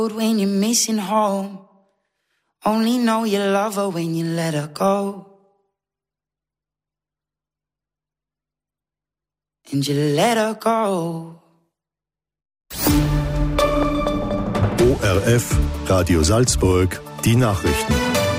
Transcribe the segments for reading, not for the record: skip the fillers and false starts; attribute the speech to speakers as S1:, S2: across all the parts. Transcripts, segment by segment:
S1: When you're missing home, only know you love her when you let her go. And you let her go.
S2: ORF, Radio Salzburg, die Nachrichten.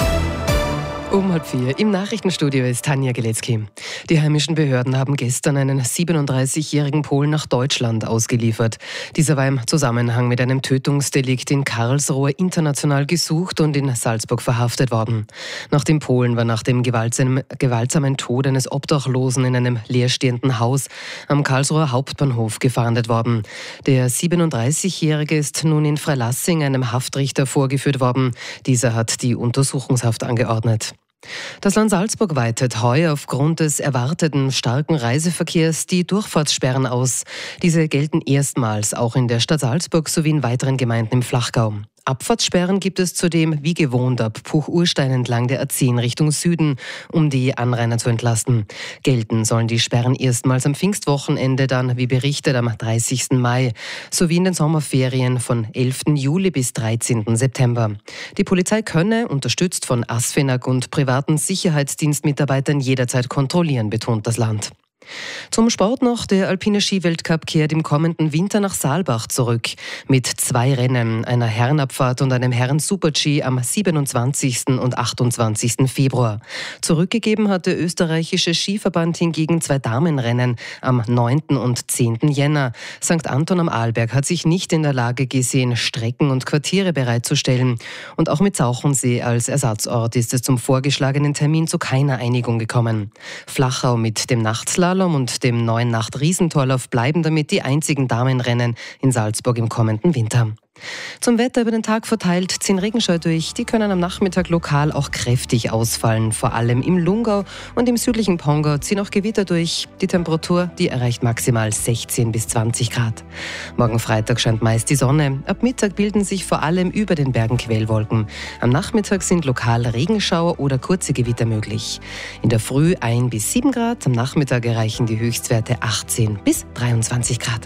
S3: Um 3:30 im Nachrichtenstudio ist Tanja Geletzky. Die heimischen Behörden haben gestern einen 37-jährigen Polen nach Deutschland ausgeliefert. Dieser war im Zusammenhang mit einem Tötungsdelikt in Karlsruhe international gesucht und in Salzburg verhaftet worden. Nach dem Polen war nach dem gewaltsamen Tod eines Obdachlosen in einem leerstehenden Haus am Karlsruher Hauptbahnhof gefahndet worden. Der 37-jährige ist nun in Freilassing einem Haftrichter vorgeführt worden. Dieser hat die Untersuchungshaft angeordnet. Das Land Salzburg weitet heuer aufgrund des erwarteten starken Reiseverkehrs die Durchfahrtssperren aus. Diese gelten erstmals auch in der Stadt Salzburg sowie in weiteren Gemeinden im Flachgau. Abfahrtssperren gibt es zudem wie gewohnt ab Puch-Urstein entlang der A10 Richtung Süden, um die Anrainer zu entlasten. Gelten sollen die Sperren erstmals am Pfingstwochenende, dann wie berichtet am 30. Mai, sowie in den Sommerferien von 11. Juli bis 13. September. Die Polizei könne, unterstützt von ASFINAG und privaten Sicherheitsdienstmitarbeitern, jederzeit kontrollieren, betont das Land. Zum Sport noch. Der Alpine Skiweltcup kehrt im kommenden Winter nach Saalbach zurück. Mit 2 Rennen, einer Herrenabfahrt und einem Herren-Super-G am 27. und 28. Februar. Zurückgegeben hat der österreichische Skiverband hingegen 2 Damenrennen am 9. und 10. Jänner. St. Anton am Arlberg hat sich nicht in der Lage gesehen, Strecken und Quartiere bereitzustellen. Und auch mit Sauchensee als Ersatzort ist es zum vorgeschlagenen Termin zu keiner Einigung gekommen. Flachau mit dem Nachtslalom und dem neuen Nacht-Riesentorlauf bleiben damit die einzigen Damenrennen in Salzburg im kommenden Winter. Zum Wetter über den Tag verteilt ziehen Regenschauer durch. Die können am Nachmittag lokal auch kräftig ausfallen. Vor allem im Lungau und im südlichen Pongau ziehen auch Gewitter durch. Die Temperatur, die erreicht maximal 16 bis 20 Grad. Morgen Freitag scheint meist die Sonne. Ab Mittag bilden sich vor allem über den Bergen Quellwolken. Am Nachmittag sind lokal Regenschauer oder kurze Gewitter möglich. In der Früh 1 bis 7 Grad. Am Nachmittag erreichen die Höchstwerte 18 bis 23 Grad.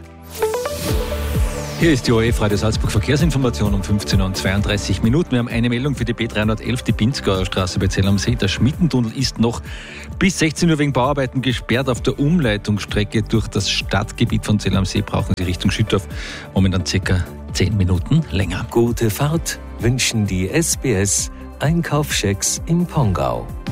S4: Hier ist die ORF Radio Salzburg Verkehrsinformation um 15:32 Uhr. Wir haben eine Meldung für die B311, die Pinzgauer Straße bei Zell am See. Der Schmittentunnel ist noch bis 16 Uhr wegen Bauarbeiten gesperrt. Auf der Umleitungsstrecke durch das Stadtgebiet von Zell am See brauchen Sie Richtung Schüttorf momentan ca. 10 Minuten länger.
S5: Gute Fahrt wünschen die SBS Einkaufschecks im Pongau.